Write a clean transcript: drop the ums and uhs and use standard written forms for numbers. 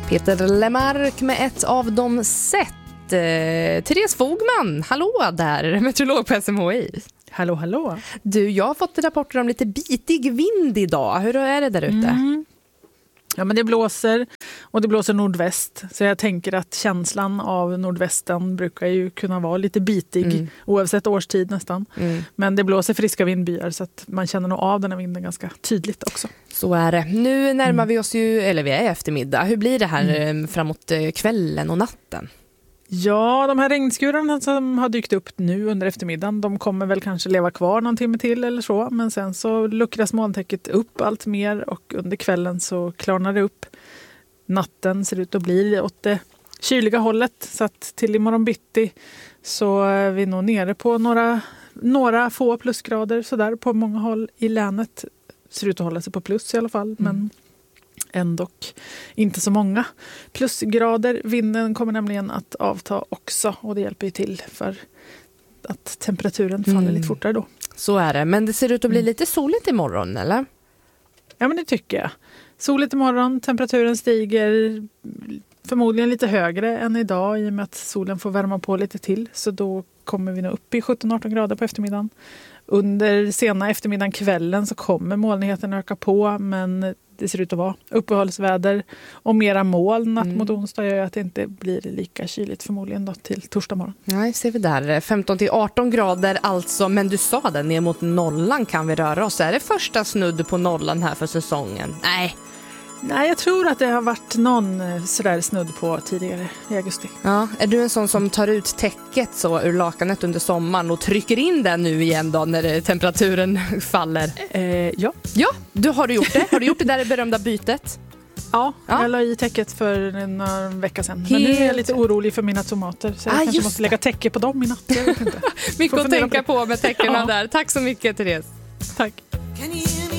Peter Lemark med ett av dem sett. Therese Fogman, hallå där, meteorolog på SMHI. Hallå, hallå. Du, jag har fått rapporter om lite bitig vind idag. Hur är det där ute? Ja, men det blåser och det blåser nordväst. Så jag tänker att känslan av nordvästen brukar ju kunna vara lite bitig oavsett årstid nästan. Men det blåser friska vindbyar så att man känner nog av den här vinden ganska tydligt också. Så är det. Nu närmar vi oss ju, eller vi är i eftermiddag. Hur blir det här framåt kvällen och natten? Ja, de här regnskurarna som har dykt upp nu under eftermiddagen, de kommer väl kanske leva kvar någon timme till eller så. Men sen så luckras molntäcket upp allt mer och under kvällen så klarnar det upp. Natten ser ut att bli åt det kyliga hållet, så att till imorgon bitti så är vi nog nere på några få plusgrader sådär på många håll i länet. Ser ut att hålla sig på plus i alla fall, men ändå inte så många plusgrader. Vinden kommer nämligen att avta också och det hjälper ju till för att temperaturen faller lite fortare då. Så är det, men det ser ut att bli lite soligt imorgon, eller? Ja, men det tycker jag. Soligt imorgon, temperaturen stiger förmodligen lite högre än idag i och med att solen får värma på lite till. Så då kommer vi nog upp i 17-18 grader på eftermiddagen. Under sena eftermiddagen kvällen så kommer molnigheten öka på, men det ser ut att vara uppehållsväder och mera moln natt mot onsdag gör att det inte blir lika kyligt förmodligen då till torsdag morgon. Nej, ser vi där. 15-18 grader alltså, men du sa det, ner mot nollan kan vi röra oss. Är det första snudd på nollan här för säsongen? Nej, jag tror att det har varit någon sådär snudd på tidigare i augusti. Ja, är du en sån som tar ut täcket så ur lakanet under sommaren och trycker in den nu igen då när temperaturen faller? Ja. Ja, har du gjort det? Har du gjort det där berömda bytet? Ja, jag la i täcket för en vecka sedan. Men nu är jag lite orolig för mina tomater. Så jag kanske måste lägga täcke på dem i natt. Mycket att tänka på med täckena där. Tack så mycket, Therese. Tack.